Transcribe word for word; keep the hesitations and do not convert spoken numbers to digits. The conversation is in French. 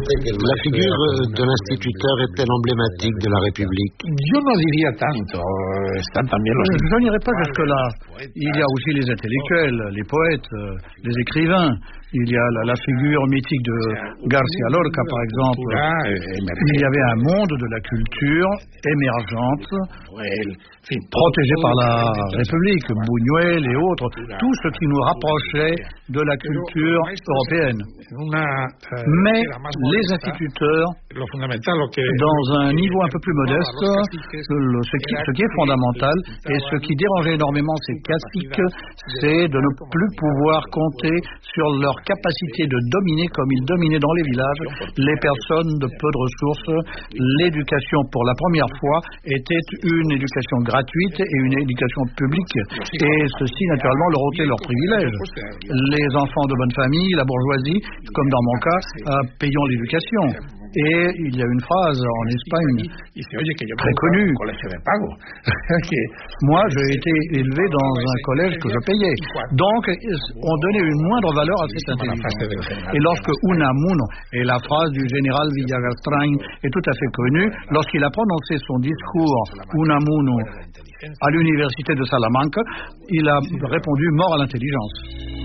La figure de l'instituteur est-elle emblématique de la République? Yo no diría tanto. Están también los... Je n'irai pas jusque-là. Il y a aussi les intellectuels, les poètes, les écrivains. Il y a la, la figure mythique de García Lorca, par exemple. Il y avait un monde de la culture émergente, protégé par la République, Buñuel et autres, tout ce qui nous rapprochait de la culture européenne. Mais les instituteurs, dans un niveau un peu plus modeste, le, ce, qui, ce qui est fondamental et ce qui dérangeait énormément ces caciques, c'est de ne plus pouvoir compter sur leur capacité de dominer, comme ils dominaient dans les villages, les personnes de peu de ressources. L'éducation, pour la première fois, était une éducation gratuite et une éducation publique. Et ceci, naturellement, leur ôtait leurs privilèges. Les enfants de bonne famille, la bourgeoisie, comme dans mon cas, euh, payons l'éducation. Et il y a une phrase en Espagne très connue. Moi, j'ai été élevé dans un collège que je payais. Donc, on donnait une moindre valeur à cette intelligence. Et lorsque Unamuno, et la phrase du général Villagrastrain est tout à fait connue, lorsqu'il a prononcé son discours Unamuno à l'université de Salamanca, il a répondu mort à l'intelligence.